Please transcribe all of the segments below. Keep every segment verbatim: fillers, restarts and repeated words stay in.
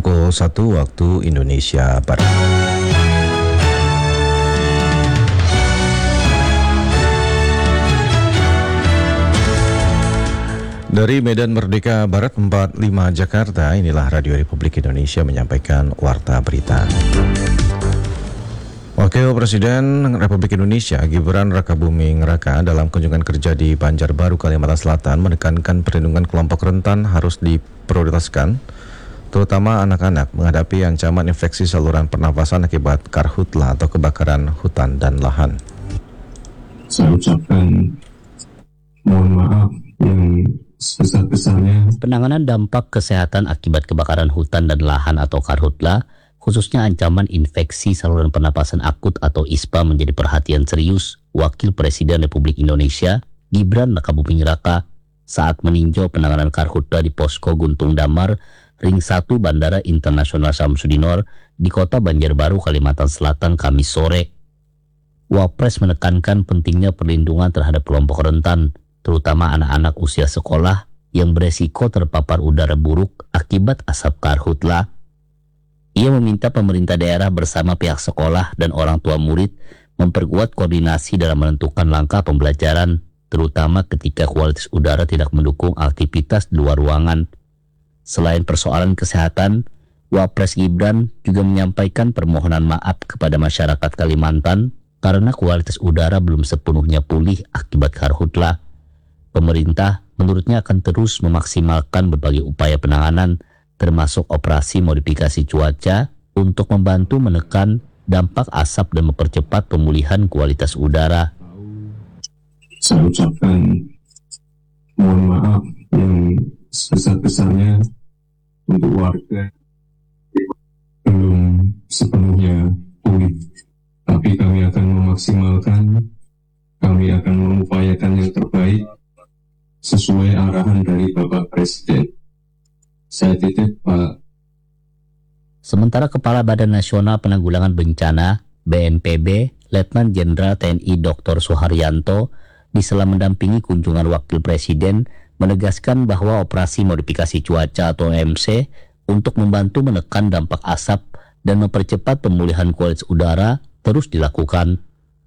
pukul satu waktu Indonesia Barat. Dari Medan Merdeka Barat empat puluh lima Jakarta, inilah Radio Republik Indonesia menyampaikan Warta Berita. Wakil Presiden Republik Indonesia Gibran Rakabuming Raka dalam kunjungan kerja di Banjarbaru, Kalimantan Selatan menekankan perlindungan kelompok rentan harus diprioritaskan, terutama anak-anak menghadapi ancaman infeksi saluran pernafasan akibat karhutla atau kebakaran hutan dan lahan. Saya ucapkan mohon maaf yang sebesar-besarnya. Penanganan dampak kesehatan akibat kebakaran hutan dan lahan atau karhutla, khususnya ancaman infeksi saluran pernapasan akut atau I S P A menjadi perhatian serius Wakil Presiden Republik Indonesia Gibran Rakabuming Raka saat meninjau penanganan karhutla di Posko Guntung Damar, Ring satu Bandara Internasional Samsudinor di Kota Banjarbaru, Kalimantan Selatan, Kamis sore. Wapres menekankan pentingnya perlindungan terhadap kelompok rentan, terutama anak-anak usia sekolah yang beresiko terpapar udara buruk akibat asap karhutla. Ia meminta pemerintah daerah bersama pihak sekolah dan orang tua murid memperkuat koordinasi dalam menentukan langkah pembelajaran, terutama ketika kualitas udara tidak mendukung aktivitas di luar ruangan. Selain persoalan kesehatan, Wapres Gibran juga menyampaikan permohonan maaf kepada masyarakat Kalimantan karena kualitas udara belum sepenuhnya pulih akibat karhutla. Pemerintah menurutnya akan terus memaksimalkan berbagai upaya penanganan, termasuk operasi modifikasi cuaca untuk membantu menekan dampak asap dan mempercepat pemulihan kualitas udara. Saya ucapkan mohon maaf yang sebesar-besarnya untuk warga belum sepenuhnya pulih, tapi kami akan memaksimalkan, kami akan mengupayakan yang terbaik sesuai arahan dari Bapak Presiden. Saya titip Pak. Sementara Kepala Badan Nasional Penanggulangan Bencana B N P B, Letnan Jenderal T N I Doktor Suharyanto, di sela mendampingi kunjungan Wakil Presiden, menegaskan bahwa operasi modifikasi cuaca atau O M C untuk membantu menekan dampak asap dan mempercepat pemulihan kualitas udara terus dilakukan.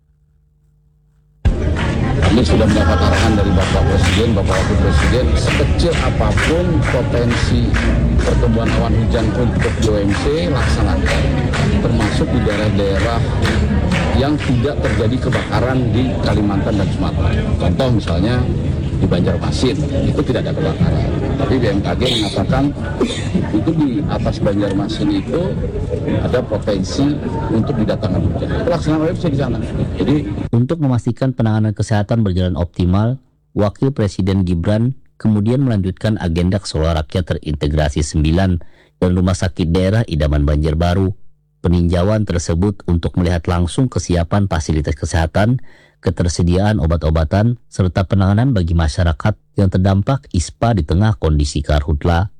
Kami sudah mendapat arahan dari Bapak Presiden, Bapak Wakil Presiden, sekecil apapun potensi pertumbuhan awan hujan untuk O M C laksanakan, termasuk di daerah-daerah yang tidak terjadi kebakaran di Kalimantan dan Sumatera. Contoh misalnya di Banjarmasin, itu tidak ada kebakaran. Tapi B M K G mengatakan itu di atas Banjarmasin itu ada potensi untuk didatangkan hujan. Pelaksanaan O M C di sana. Jadi untuk memastikan penanganan kesehatan berjalan optimal, Wakil Presiden Gibran kemudian melanjutkan agenda keseluruhan rakyat terintegrasi sembilan dan Rumah Sakit Daerah Idaman Banjarbaru. Peninjauan tersebut untuk melihat langsung kesiapan fasilitas kesehatan, ketersediaan obat-obatan, serta penanganan bagi masyarakat yang terdampak I S P A di tengah kondisi karhutla.